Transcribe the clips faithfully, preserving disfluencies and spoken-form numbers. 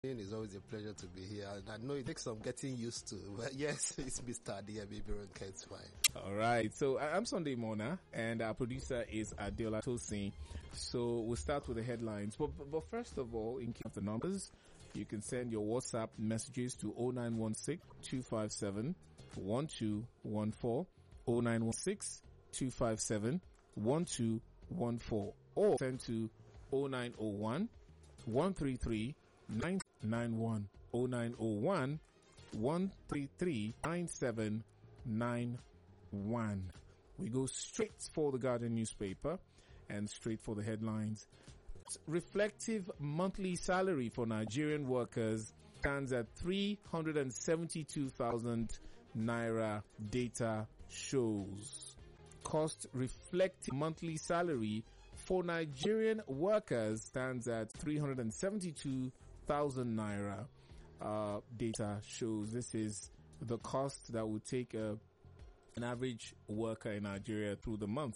It's always a pleasure to be here, and I know it takes some getting used to, but yes, it's Mister Adeyemi Ronke, it's fine. All right, so I'm Sunday Mona, and our producer is Adeola Tosin. So we'll start with the headlines, but, but, but first of all, in case of the numbers, you can send your WhatsApp messages to oh nine one six, two five seven, one two one four, oh nine one six, two five seven, one two one four, or send to oh nine oh one, one three three, nine nine one, oh nine oh one, one three three, nine seven nine one. We go straight for the Guardian newspaper and straight for the headlines. Reflective monthly salary for Nigerian workers stands at three hundred seventy-two thousand naira, data shows. Cost reflective monthly salary for Nigerian workers stands at three hundred seventy-two thousand naira, uh, data shows. This is the cost that would take a, an average worker in Nigeria through the month.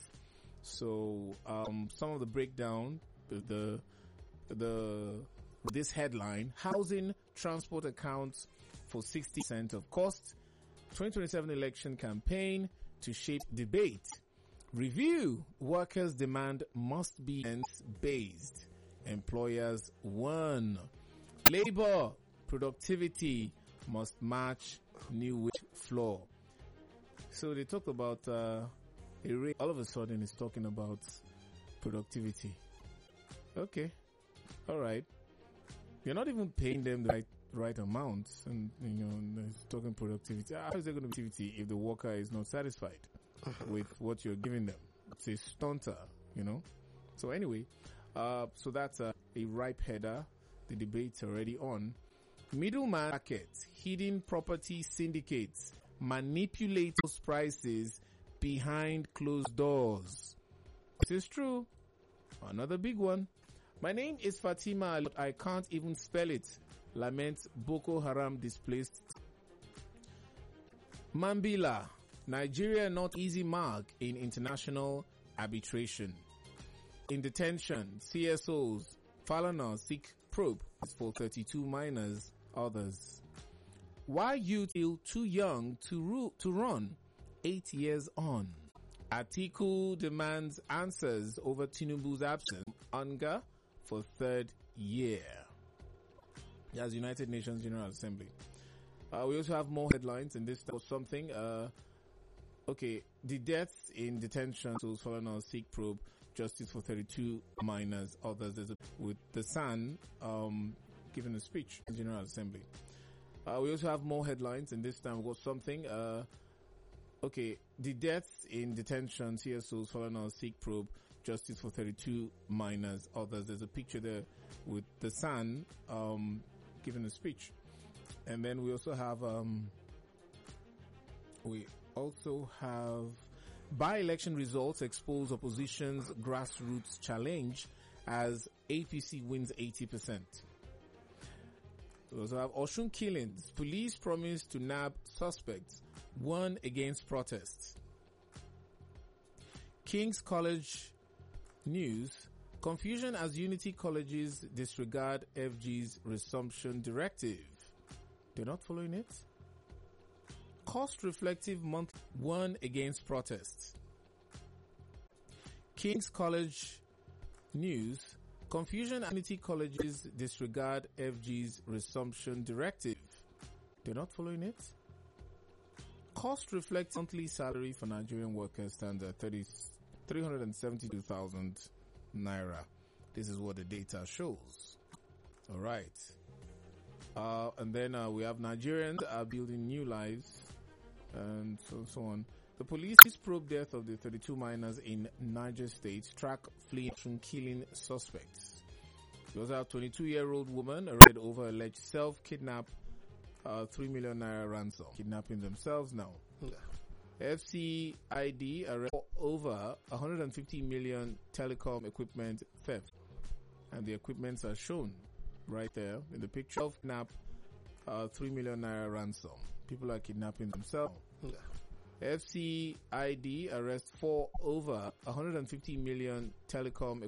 So, um, some of the breakdown, the, the, this headline: housing transport accounts for sixty percent of cost. twenty twenty-seven election campaign to shape debate. Review: workers' demand must be based. Employers warn. Labor productivity must match new wage floor. So they talk about uh, a rate. All of a sudden, it's talking about productivity. Okay, all right. You're not even paying them the right right amount, and you know, it's talking productivity. How is there going to be productivity if the worker is not satisfied with what you're giving them? It's a stunter, you know. So anyway, uh, so that's a, a ripe header. The debate's already on. Middleman market, hidden property syndicates, manipulate those prices behind closed doors. This is true. Another big one. My name is Fatima, but I can't even spell it. Laments Boko Haram displaced. Mambila, Nigeria not easy mark in international arbitration. In detention, C S Os, Falana seek probe for thirty-two minors, others. Why youth still too young to ru- to run? Eight years on. Atiku demands answers over Tinubu's absence. Hunger for third year. As United Nations General Assembly. Uh, we also have more headlines, and this was something. Uh, okay, the deaths in detention. So Falana seek probe. Justice for thirty-two minors, others. There's a, with the Sun um, giving a speech in General Assembly. Uh, we also have more headlines, and this time we've got something. Uh, okay, the deaths in detention, C S Os, Falana seek probe. Justice for thirty-two minors, others. There's a picture there with the Sun um, giving a speech. And then we also have, um, we also have by-election results expose opposition's grassroots challenge as A P C wins eighty percent. We also have Osun killings. Police promise to nab suspects. Warn against protests. King's College news. Confusion as Unity colleges disregard F G's resumption directive. They're not following it? Cost reflective month one against protests. King's College news. Confusion at Unity colleges disregard F G's resumption directive. They're not following it? Cost reflects monthly salary for Nigerian workers stands at three hundred seventy-two thousand naira. This is what the data shows. All right. Uh, and then uh, we have Nigerians are building new lives and so, so on. The police probe death of the thirty-two minors in Niger State, track fleeing from killing suspects. We also have twenty-two-year-old woman arrested over alleged self-kidnap, uh, three million naira ransom. Kidnapping themselves now. F C I D arrested over one hundred fifty million telecom equipment theft. And the equipments are shown right there in the picture. Self-kidnap, uh, three million naira ransom. People are kidnapping themselves. F C I D arrests for over one hundred fifty million telecom